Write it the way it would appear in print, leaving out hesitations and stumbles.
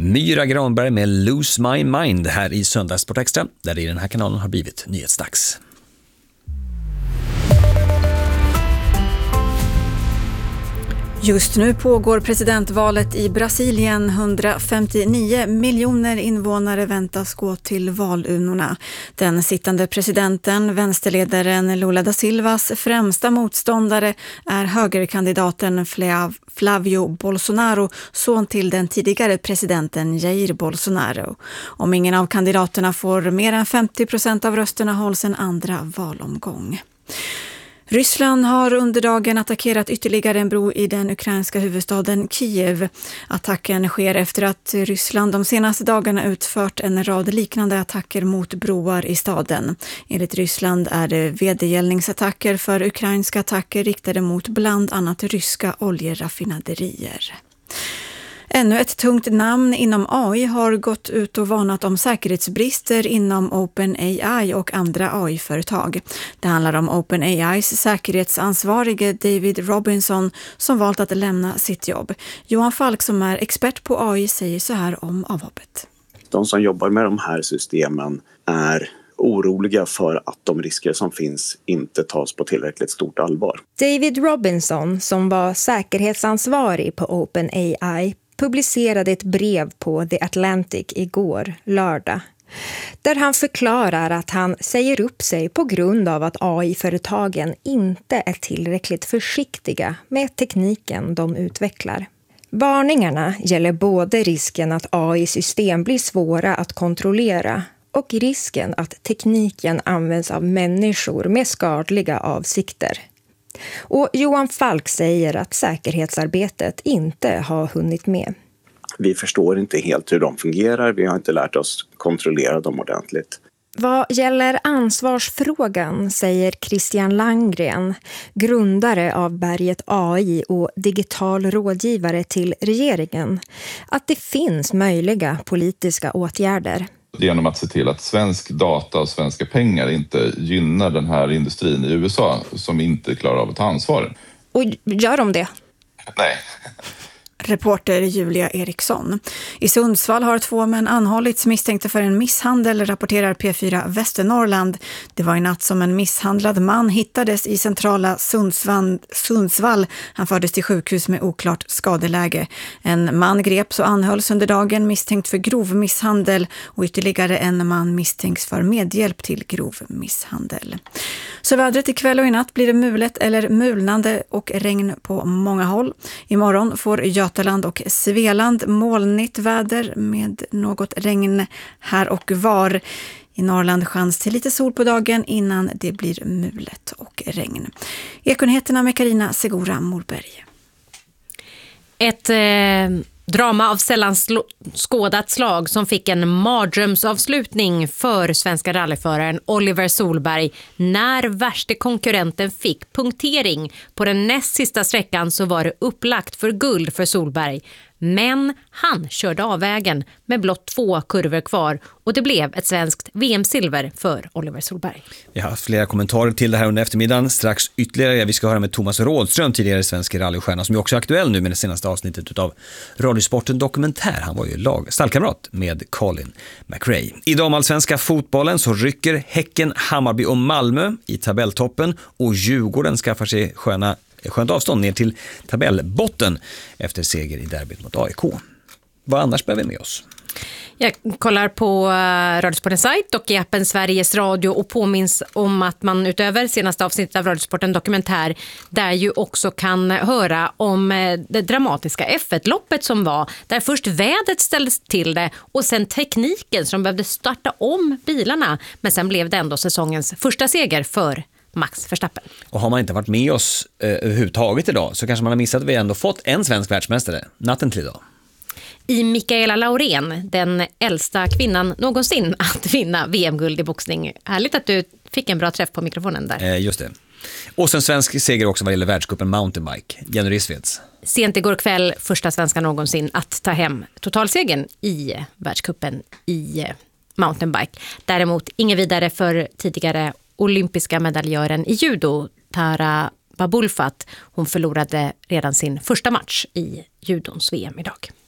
Myra Granberg med Lose My Mind här i Söndagssport Extra, där det i den här kanalen har blivit nyhetsdags. Just nu pågår presidentvalet i Brasilien. 159 miljoner invånare väntas gå till valurnorna. Den sittande presidenten, vänsterledaren Lula da Silvas främsta motståndare är högerkandidaten Flavio Bolsonaro, son till den tidigare presidenten Jair Bolsonaro. Om ingen av kandidaterna får mer än 50% av rösterna hålls en andra valomgång. Ryssland har under dagen attackerat ytterligare en bro i den ukrainska huvudstaden Kiev. Attacken sker efter att Ryssland de senaste dagarna utfört en rad liknande attacker mot broar i staden. Enligt Ryssland är det vedergällningsattacker för ukrainska attacker riktade mot bland annat ryska oljeraffinaderier. Ännu ett tungt namn inom AI har gått ut och varnat om säkerhetsbrister inom OpenAI och andra AI-företag. Det handlar om OpenAIs säkerhetsansvarige David Robinson som valt att lämna sitt jobb. Johan Falk som är expert på AI säger så här om avhoppet. De som jobbar med de här systemen är oroliga för att de risker som finns inte tas på tillräckligt stort allvar. David Robinson, som var säkerhetsansvarig på OpenAI, publicerade ett brev på The Atlantic igår, lördag, där han förklarar att han säger upp sig på grund av att AI-företagen inte är tillräckligt försiktiga med tekniken de utvecklar. Varningarna gäller både risken att AI-system blir svåra att kontrollera och risken att tekniken används av människor med skadliga avsikter. Och Johan Falk säger att säkerhetsarbetet inte har hunnit med. Vi förstår inte helt hur de fungerar, vi har inte lärt oss kontrollera dem ordentligt. Vad gäller ansvarsfrågan säger Christian Langgren, grundare av Berget AI och digital rådgivare till regeringen, att det finns möjliga politiska åtgärder. Genom att se till att svensk data och svenska pengar inte gynnar den här industrin i USA som inte klarar av att ta ansvar. Och gör de det? Nej. Reporter Julia Eriksson. I Sundsvall har 2 män anhållits misstänkta för en misshandel, rapporterar P4 Västernorrland. Det var i natt som en misshandlad man hittades i centrala Sundsvall. Han fördes till sjukhus med oklart skadeläge. En man greps och anhölls under dagen misstänkt för grov misshandel och ytterligare en man misstänks för medhjälp till grov misshandel. Så vädret ikväll och i natt blir det mulet eller mulnande och regn på många håll. Imorgon får Götaland och Svealand molnigt väder med något regn här och var. I Norrland chans till lite sol på dagen innan det blir mulet och regn. Ekonyheterna med Carina Segura Morberg. Ett drama av sällan skådat slag som fick en mardrömsavslutning för svenska rallyföraren Oliver Solberg när värste konkurrenten fick punktering. På den näst sista sträckan så var det upplagt för guld för Solberg. Men han körde av vägen med blott 2 kurvor kvar och det blev ett svenskt VM-silver för Oliver Solberg. Vi har haft flera kommentarer till det här under eftermiddagen. Strax ytterligare. Vi ska höra med Thomas Rådström, tidigare svensk rallystjärna som är också aktuell nu med det senaste avsnittet av Radiosporten Dokumentär. Han var ju stallkamrat med Colin McRae. I damallsvenska fotbollen så rycker Häcken, Hammarby och Malmö i tabelltoppen och Djurgården skaffar sig skönt avstånd ner till tabellbotten efter seger i derbyt mot AIK. Vad annars behöver vi med oss? Jag kollar på Radiosportens sajt och i appen Sveriges Radio och påminns om att man utöver senaste avsnittet av Radiosporten Dokumentär där ju också kan höra om det dramatiska F1-loppet som var, där först vädret ställdes till det och sen tekniken som behövde starta om bilarna, men sen blev det ändå säsongens första seger för Max Verstappen. Och har man inte varit med oss överhuvudtaget idag så kanske man har missat att vi ändå fått en svensk världsmästare natten till idag. I Mikaela Laurén, den äldsta kvinnan någonsin att vinna VM-guld i boxning. Härligt att du fick en bra träff på mikrofonen där. Just det. Och sen svensk seger också vad gäller världscupen mountainbike. Jenny Rissveds. Sent igår kväll första svenska någonsin att ta hem totalsegern i världscupen i mountainbike. Däremot ingen vidare för tidigare olympiska medaljören i judo, Tara Babulfat. Hon förlorade redan sin första match i judons VM idag.